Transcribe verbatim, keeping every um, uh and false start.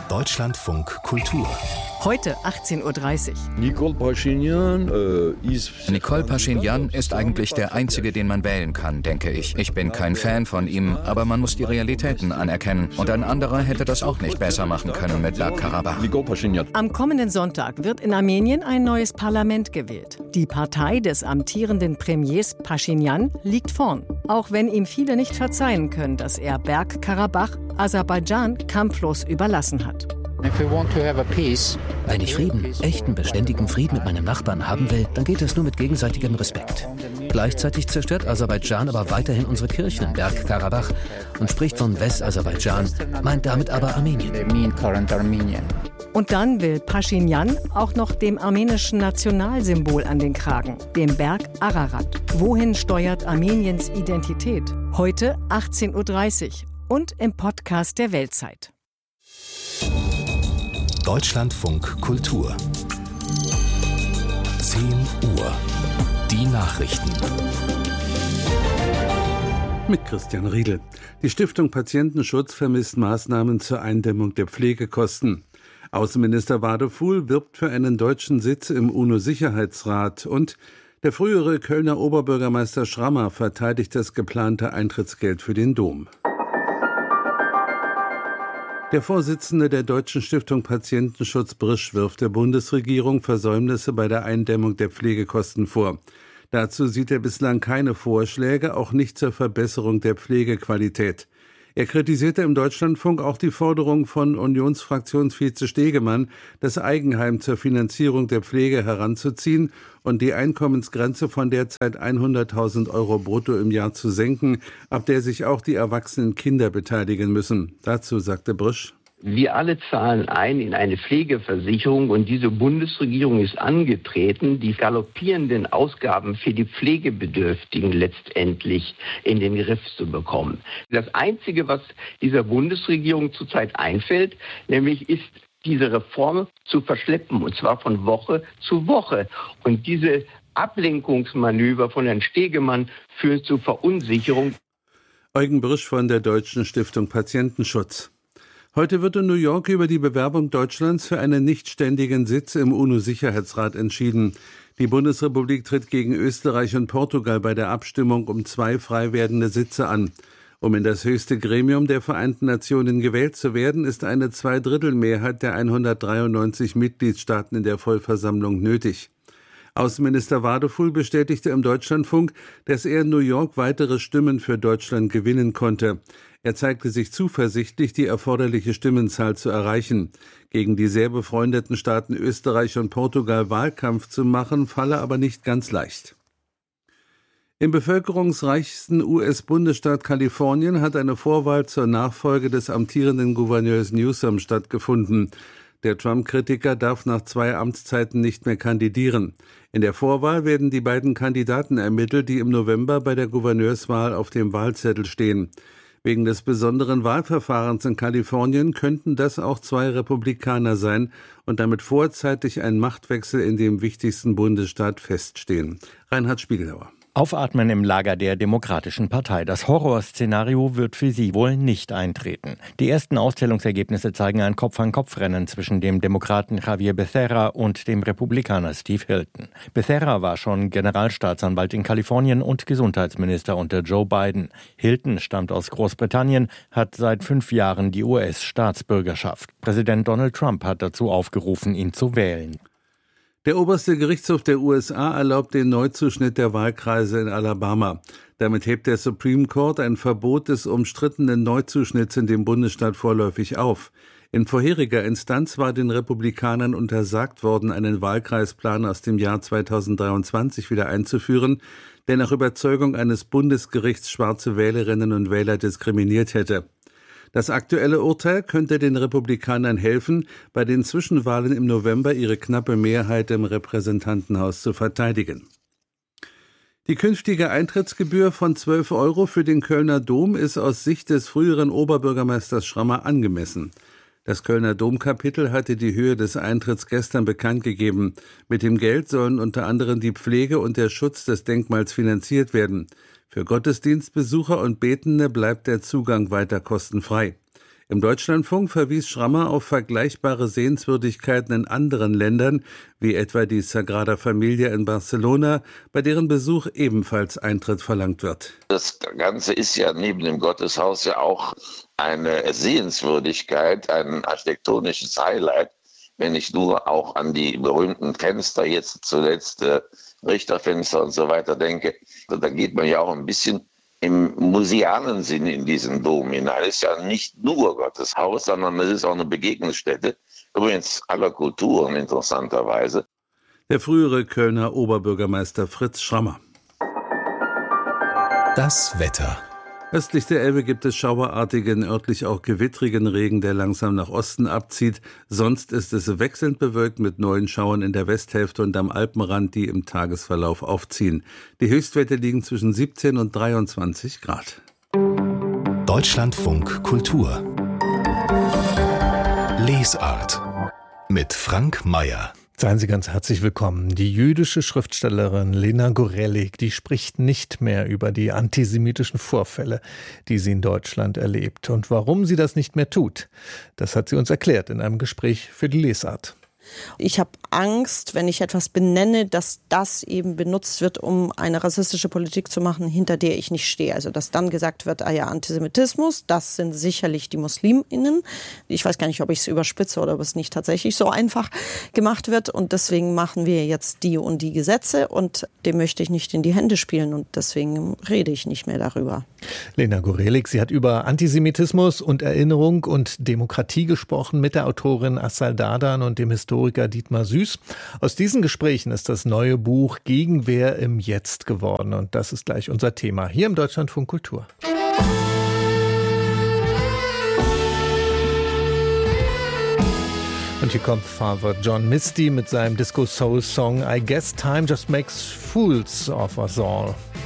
Deutschlandfunk Kultur. Heute achtzehn Uhr dreißig. Nikol Pashinyan äh, ist... Nikol Pashinyan ist eigentlich der Einzige, den man wählen kann, denke ich. Ich bin kein Fan von ihm, aber man muss die Realitäten anerkennen. Und ein anderer hätte das auch nicht besser machen können mit Bergkarabach. Am kommenden Sonntag wird in Armenien ein neues Parlament gewählt. Die Partei des amtierenden Premiers Pashinyan liegt vorn. Auch wenn ihm viele nicht verzeihen können, dass er Bergkarabach Aserbaidschan kampflos überlassen hat. Wenn ich Frieden, echten, beständigen Frieden mit meinem Nachbarn haben will, dann geht es nur mit gegenseitigem Respekt. Gleichzeitig zerstört Aserbaidschan aber weiterhin unsere Kirchen in Bergkarabach und spricht von West-Aserbaidschan, meint damit aber Armenien. Und dann will Pashinyan auch noch dem armenischen Nationalsymbol an den Kragen, dem Berg Ararat. Wohin steuert Armeniens Identität? Heute achtzehn Uhr dreißig und im Podcast der Weltzeit. Deutschlandfunk Kultur. zehn Uhr. Die Nachrichten. Mit Christian Riedel. Die Stiftung Patientenschutz vermisst Maßnahmen zur Eindämmung der Pflegekosten. Außenminister Wadefuhl wirbt für einen deutschen Sitz im UNO-Sicherheitsrat und der frühere Kölner Oberbürgermeister Schrammer verteidigt das geplante Eintrittsgeld für den Dom. Der Vorsitzende der Deutschen Stiftung Patientenschutz Brisch wirft der Bundesregierung Versäumnisse bei der Eindämmung der Pflegekosten vor. Dazu sieht er bislang keine Vorschläge, auch nicht zur Verbesserung der Pflegequalität. Er kritisierte im Deutschlandfunk auch die Forderung von Unionsfraktionsvize Stegemann, das Eigenheim zur Finanzierung der Pflege heranzuziehen und die Einkommensgrenze von derzeit hunderttausend Euro brutto im Jahr zu senken, ab der sich auch die erwachsenen Kinder beteiligen müssen. Dazu sagte Brisch: Wir alle zahlen ein in eine Pflegeversicherung und diese Bundesregierung ist angetreten, die galoppierenden Ausgaben für die Pflegebedürftigen letztendlich in den Griff zu bekommen. Das Einzige, was dieser Bundesregierung zurzeit einfällt, nämlich ist diese Reform zu verschleppen, und zwar von Woche zu Woche. Und diese Ablenkungsmanöver von Herrn Stegemann führen zu Verunsicherung. Eugen Brisch von der Deutschen Stiftung Patientenschutz. Heute wird in New York über die Bewerbung Deutschlands für einen nichtständigen Sitz im UNO-Sicherheitsrat entschieden. Die Bundesrepublik tritt gegen Österreich und Portugal bei der Abstimmung um zwei frei werdende Sitze an. Um in das höchste Gremium der Vereinten Nationen gewählt zu werden, ist eine Zweidrittelmehrheit der hundertdreiundneunzig Mitgliedstaaten in der Vollversammlung nötig. Außenminister Wadefuhl bestätigte im Deutschlandfunk, dass er in New York weitere Stimmen für Deutschland gewinnen konnte. Er zeigte sich zuversichtlich, die erforderliche Stimmenzahl zu erreichen. Gegen die sehr befreundeten Staaten Österreich und Portugal Wahlkampf zu machen, falle aber nicht ganz leicht. Im bevölkerungsreichsten U S-Bundesstaat Kalifornien hat eine Vorwahl zur Nachfolge des amtierenden Gouverneurs Newsom stattgefunden. Der Trump-Kritiker darf nach zwei Amtszeiten nicht mehr kandidieren. In der Vorwahl werden die beiden Kandidaten ermittelt, die im November bei der Gouverneurswahl auf dem Wahlzettel stehen. Wegen des besonderen Wahlverfahrens in Kalifornien könnten das auch zwei Republikaner sein und damit vorzeitig ein Machtwechsel in dem wichtigsten Bundesstaat feststehen. Reinhard Spiegelhauer. Aufatmen im Lager der Demokratischen Partei. Das Horrorszenario wird für sie wohl nicht eintreten. Die ersten Auszählungsergebnisse zeigen ein Kopf-an-Kopf-Rennen zwischen dem Demokraten Javier Becerra und dem Republikaner Steve Hilton. Becerra war schon Generalstaatsanwalt in Kalifornien und Gesundheitsminister unter Joe Biden. Hilton stammt aus Großbritannien, hat seit fünf Jahren die U S-Staatsbürgerschaft. Präsident Donald Trump hat dazu aufgerufen, ihn zu wählen. Der oberste Gerichtshof der U S A erlaubt den Neuzuschnitt der Wahlkreise in Alabama. Damit hebt der Supreme Court ein Verbot des umstrittenen Neuzuschnitts in dem Bundesstaat vorläufig auf. In vorheriger Instanz war den Republikanern untersagt worden, einen Wahlkreisplan aus dem Jahr zweitausenddreiundzwanzig wieder einzuführen, der nach Überzeugung eines Bundesgerichts schwarze Wählerinnen und Wähler diskriminiert hätte. Das aktuelle Urteil könnte den Republikanern helfen, bei den Zwischenwahlen im November ihre knappe Mehrheit im Repräsentantenhaus zu verteidigen. Die künftige Eintrittsgebühr von zwölf Euro für den Kölner Dom ist aus Sicht des früheren Oberbürgermeisters Schrammer angemessen. Das Kölner Domkapitel hatte die Höhe des Eintritts gestern bekannt gegeben. Mit dem Geld sollen unter anderem die Pflege und der Schutz des Denkmals finanziert werden. Für Gottesdienstbesucher und Betende bleibt der Zugang weiter kostenfrei. Im Deutschlandfunk verwies Schrammer auf vergleichbare Sehenswürdigkeiten in anderen Ländern, wie etwa die Sagrada Familia in Barcelona, bei deren Besuch ebenfalls Eintritt verlangt wird. Das Ganze ist ja neben dem Gotteshaus ja auch eine Sehenswürdigkeit, ein architektonisches Highlight, wenn ich nur auch an die berühmten Fenster, jetzt zuletzt äh, Richterfenster und so weiter denke. Da geht man ja auch ein bisschen im musealen Sinne in diesen Dom hinein. Es ist ja nicht nur Gotteshaus, sondern es ist auch eine Begegnungsstätte, übrigens aller Kulturen interessanterweise. Der frühere Kölner Oberbürgermeister Fritz Schrammer. Das Wetter. Östlich der Elbe gibt es schauerartigen, örtlich auch gewittrigen Regen, der langsam nach Osten abzieht. Sonst ist es wechselnd bewölkt mit neuen Schauern in der Westhälfte und am Alpenrand, die im Tagesverlauf aufziehen. Die Höchstwerte liegen zwischen siebzehn und dreiundzwanzig Grad. Deutschlandfunk Kultur. Lesart mit Frank Mayer. Seien Sie ganz herzlich willkommen. Die jüdische Schriftstellerin Lena Gorelik, die spricht nicht mehr über die antisemitischen Vorfälle, die sie in Deutschland erlebt. Und warum sie das nicht mehr tut, das hat sie uns erklärt in einem Gespräch für die Lesart. Ich habe Angst, wenn ich etwas benenne, dass das eben benutzt wird, um eine rassistische Politik zu machen, hinter der ich nicht stehe. Also dass dann gesagt wird, ah ja, Antisemitismus, das sind sicherlich die MuslimInnen. Ich weiß gar nicht, ob ich es überspitze oder ob es nicht tatsächlich so einfach gemacht wird. Und deswegen machen wir jetzt die und die Gesetze und dem möchte ich nicht in die Hände spielen und deswegen rede ich nicht mehr darüber. Lena Gorelik, sie hat über Antisemitismus und Erinnerung und Demokratie gesprochen mit der Autorin Assal Dadan und dem Historiker Dietmar Süß. Aus diesen Gesprächen ist das neue Buch Gegenwehr im Jetzt geworden. Und das ist gleich unser Thema hier im Deutschlandfunk Kultur. Und hier kommt Father John Misty mit seinem Disco-Soul-Song I Guess Time Just Makes Fools of Us All.